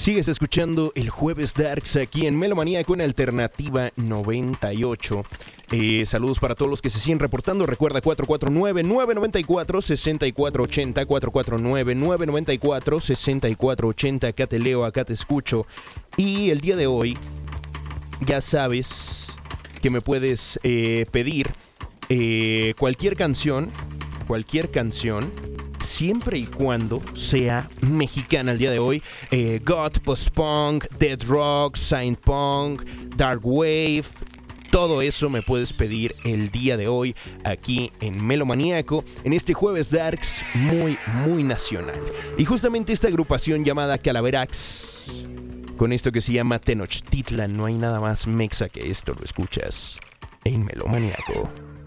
Sigues escuchando el Jueves Darks aquí en Melomanía con Alternativa 98. Saludos para todos los que se siguen reportando. Recuerda 449-994-6480, 449-994-6480. Acá te leo, acá te escucho. Y el día de hoy, ya sabes que me puedes pedir cualquier canción, siempre y cuando sea mexicana. El día de hoy, goth, post-punk, dead rock, synth punk, dark wave, todo eso me puedes pedir el día de hoy aquí en Melomaníaco, en este Jueves Darks muy, muy nacional. Y justamente esta agrupación llamada Calaverax, con esto que se llama Tenochtitlan, no hay nada más mexa que esto, lo escuchas en Melomaníaco.